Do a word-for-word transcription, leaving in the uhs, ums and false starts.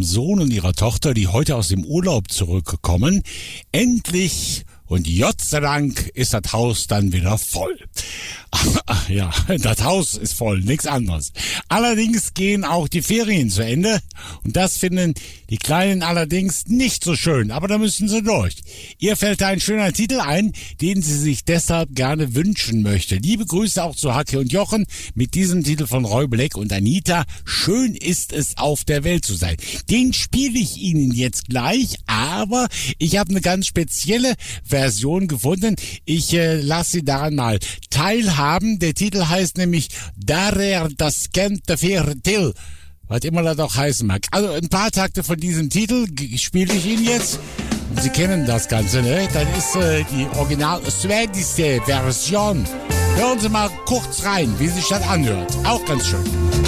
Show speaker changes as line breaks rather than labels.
Sohn und ihrer Tochter, die heute aus dem Urlaub zurückkommen. Endlich und Gott sei Dank ist das Haus dann wieder voll. Ja, das Haus ist voll, nichts anderes. Allerdings gehen auch die Ferien zu Ende und das finden die Kleinen allerdings nicht so schön, aber da müssen sie durch. Ihr fällt da ein schöner Titel ein, den sie sich deshalb gerne wünschen möchte. Liebe Grüße auch zu Hacke und Jochen mit diesem Titel von Roy Black und Anita. Schön ist es, auf der Welt zu sein. Den spiele ich Ihnen jetzt gleich, aber ich habe eine ganz spezielle Version gefunden. Ich äh, lasse Sie daran mal teilhaben. Der Titel heißt nämlich Darer das Kente Till, was immer das auch heißen mag. Also ein paar Takte von diesem Titel spiele ich Ihnen jetzt. Und Sie kennen das Ganze, ne? Das ist äh, die original schwedische Version. Hören Sie mal kurz rein, wie sich das anhört. Auch ganz schön.